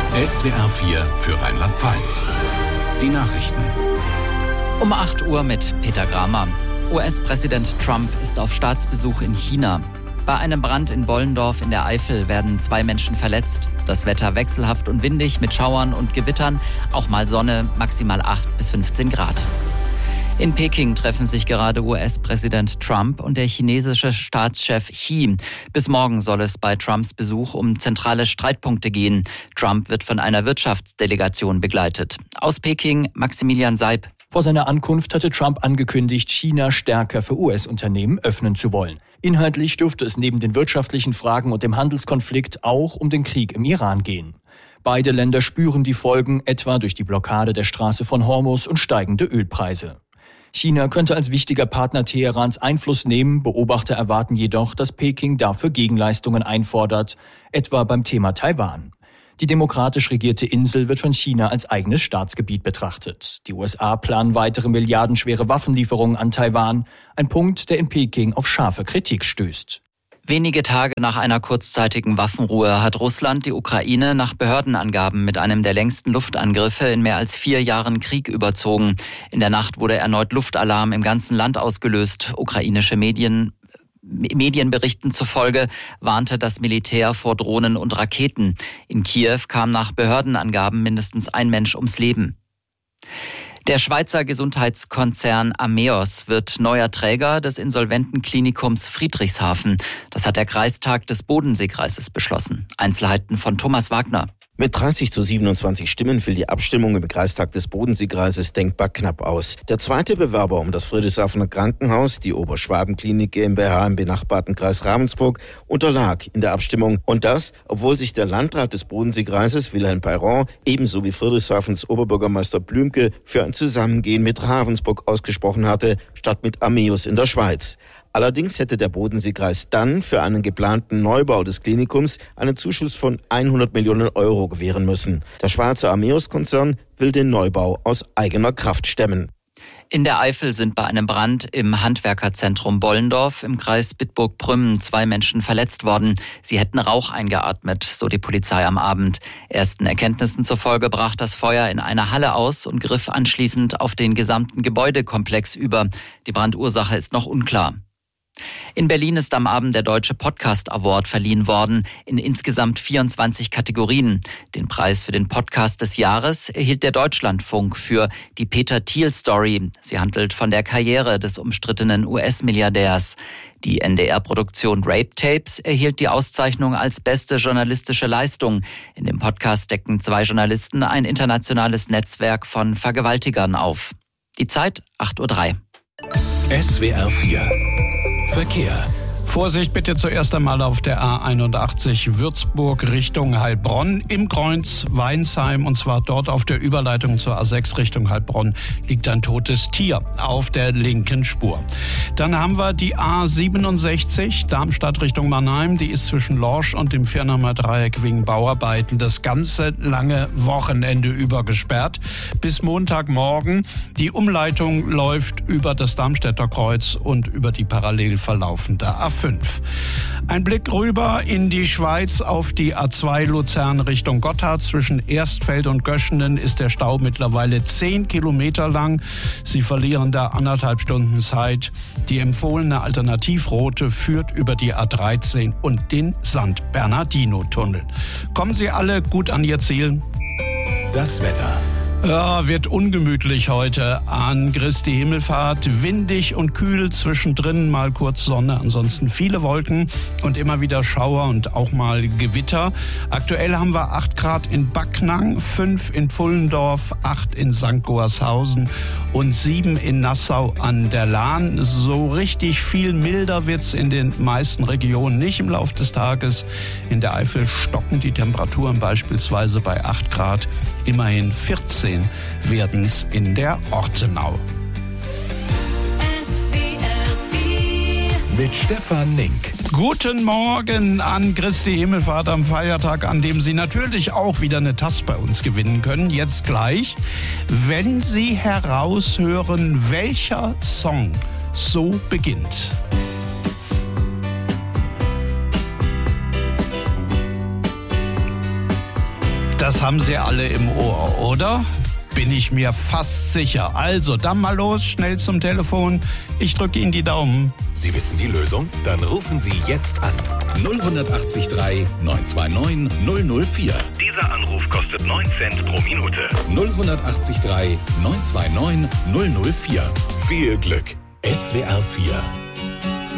SWR 4 für Rheinland-Pfalz. Die Nachrichten. Um 8 Uhr mit Peter Gramer. US-Präsident Trump ist auf Staatsbesuch in China. Bei einem Brand in Bollendorf in der Eifel werden 2 Menschen verletzt. Das Wetter wechselhaft und windig mit Schauern und Gewittern. Auch mal Sonne, maximal 8 bis 15 Grad. In Peking treffen sich gerade US-Präsident Trump und der chinesische Staatschef Xi. Bis morgen soll es bei Trumps Besuch um zentrale Streitpunkte gehen. Trump wird von einer Wirtschaftsdelegation begleitet. Aus Peking, Maximilian Seib. Vor seiner Ankunft hatte Trump angekündigt, China stärker für US-Unternehmen öffnen zu wollen. Inhaltlich dürfte es neben den wirtschaftlichen Fragen und dem Handelskonflikt auch um den Krieg im Iran gehen. Beide Länder spüren die Folgen, etwa durch die Blockade der Straße von Hormuz und steigende Ölpreise. China könnte als wichtiger Partner Teherans Einfluss nehmen. Beobachter erwarten jedoch, dass Peking dafür Gegenleistungen einfordert, etwa beim Thema Taiwan. Die demokratisch regierte Insel wird von China als eigenes Staatsgebiet betrachtet. Die USA planen weitere milliardenschwere Waffenlieferungen an Taiwan, ein Punkt, der in Peking auf scharfe Kritik stößt. Wenige Tage nach einer kurzzeitigen Waffenruhe hat Russland die Ukraine nach Behördenangaben mit einem der längsten Luftangriffe in mehr als 4 Jahren Krieg überzogen. In der Nacht wurde erneut Luftalarm im ganzen Land ausgelöst. Ukrainische Medienberichten zufolge warnte das Militär vor Drohnen und Raketen. In Kiew kam nach Behördenangaben mindestens ein Mensch ums Leben. Der Schweizer Gesundheitskonzern Ameos wird neuer Träger des insolventen Klinikums Friedrichshafen. Das hat der Kreistag des Bodenseekreises beschlossen. Einzelheiten von Thomas Wagner. Mit 30:27 Stimmen fiel die Abstimmung im Kreistag des Bodenseekreises denkbar knapp aus. Der zweite Bewerber um das Friedrichshafener Krankenhaus, die Oberschwabenklinik GmbH im benachbarten Kreis Ravensburg, unterlag in der Abstimmung. Und das, obwohl sich der Landrat des Bodenseekreises, Wilhelm Peyron, ebenso wie Friedrichshafens Oberbürgermeister Blümke für ein Zusammengehen mit Ravensburg ausgesprochen hatte, statt mit Ameos in der Schweiz. Allerdings hätte der Bodenseekreis dann für einen geplanten Neubau des Klinikums einen Zuschuss von 100 Millionen Euro gewähren müssen. Der Schweizer Ameos-Konzern will den Neubau aus eigener Kraft stemmen. In der Eifel sind bei einem Brand im Handwerkerzentrum Bollendorf im Kreis Bitburg-Prümmen 2 Menschen verletzt worden. Sie hätten Rauch eingeatmet, so die Polizei am Abend. Ersten Erkenntnissen zufolge brach das Feuer in einer Halle aus und griff anschließend auf den gesamten Gebäudekomplex über. Die Brandursache ist noch unklar. In Berlin ist am Abend der Deutsche Podcast Award verliehen worden, in insgesamt 24 Kategorien. Den Preis für den Podcast des Jahres erhielt der Deutschlandfunk für die Peter Thiel Story. Sie handelt von der Karriere des umstrittenen US-Milliardärs. Die NDR-Produktion Rape Tapes erhielt die Auszeichnung als beste journalistische Leistung. In dem Podcast deckten 2 Journalisten ein internationales Netzwerk von Vergewaltigern auf. Die Zeit 8:03 Uhr. SWR 4 Verkehr. Vorsicht bitte zuerst einmal auf der A81 Würzburg Richtung Heilbronn. Im Kreuz Weinsheim, und zwar dort auf der Überleitung zur A6 Richtung Heilbronn, liegt ein totes Tier auf der linken Spur. Dann haben wir die A67 Darmstadt Richtung Mannheim. Die ist zwischen Lorsch und dem Firnheimer Dreieck wegen Bauarbeiten das ganze lange Wochenende über gesperrt. Bis Montagmorgen. Die Umleitung läuft über das Darmstädter Kreuz und über die parallel verlaufende A5. Ein Blick rüber in die Schweiz auf die A2 Luzern Richtung Gotthard. Zwischen Erstfeld und Göschenen ist der Stau mittlerweile 10 Kilometer lang. Sie verlieren da 1,5 Stunden Zeit. Die empfohlene Alternativroute führt über die A13 und den St. Bernardino-Tunnel. Kommen Sie alle gut an Ihr Ziel. Das Wetter. Ja, wird ungemütlich heute an Christi Himmelfahrt. Windig und kühl, zwischendrin mal kurz Sonne, ansonsten viele Wolken und immer wieder Schauer und auch mal Gewitter. Aktuell haben wir 8 Grad in Backnang, 5 in Pfullendorf, 8 in St. Goarshausen und 7 in Nassau an der Lahn. So richtig viel milder wird's in den meisten Regionen nicht im Laufe des Tages. In der Eifel stocken die Temperaturen beispielsweise bei 8 Grad. Immerhin 14 werden's in der Ortenau. Mit Stefan Nink. Guten Morgen an Christi Himmelfahrt am Feiertag, an dem Sie natürlich auch wieder eine Tasse bei uns gewinnen können. Jetzt gleich, wenn Sie heraushören, welcher Song so beginnt. Das haben Sie alle im Ohr, oder? Bin ich mir fast sicher. Also, dann mal los, schnell zum Telefon. Ich drücke Ihnen die Daumen. Sie wissen die Lösung? Dann rufen Sie jetzt an. 0183 929 004. Dieser Anruf kostet 9 Cent pro Minute. 0183 929 004. Viel Glück. SWR 4